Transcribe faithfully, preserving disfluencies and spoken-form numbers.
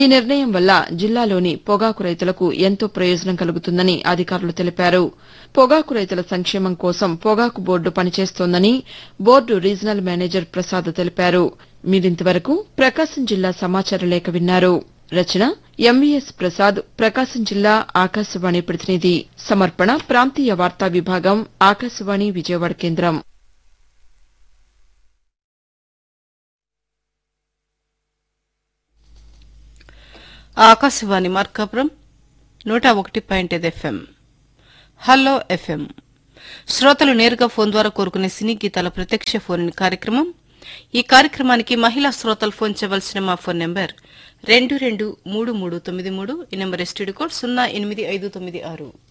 ఈ నిర్ణయం వల్ల జిల్లాలోని పొగాకు రైతులకు ఎంతో ప్రయోజనం కలుగుతుందని అధికారులు తెలిపారు. పొగాకు రైతుల సంక్షేమం కోసం పొగాకు బోర్డు పనిచేస్తోందని బోర్డు రీజనల్ మేనేజర్ ప్రసాద్ తెలిపారు. మీరింతవరకు ప్రకాశం జిల్లా సమాచార లేఖ విన్నారు. రచన ఎంవీఎస్ ప్రసాద్, ప్రకాశం జిల్లా ఆకాశవాణి ప్రతినిధి. సమర్పణ ప్రాంతీయ వార్తా విభాగం, ఆకాశవాణి విజయవాడ కేంద్రం. ఆకాశవాణి మార్కాపురం నూట ఒకటి పాయింట్ ఐదు ఎఫ్ఎం. హలో ఎఫ్ఎం శ్రోతలు నేరుగా ఫోన్ ద్వారా కోరుకునే సినీ గీతాల ప్రత్యక్ష ఫోన్ కార్యక్రమం. ఈ కార్యక్రమానికి మహిళా శ్రోతలు ఫోన్ చేయవలసిన మా ఫోన్ నెంబర్ రెండు రెండు మూడు మూడు తొమ్మిది మూడు. ఈ నెంబర్ ఎస్టీడీ కోడ్ సున్నా ఎనిమిది ఐదు తొమ్మిది ఆరు.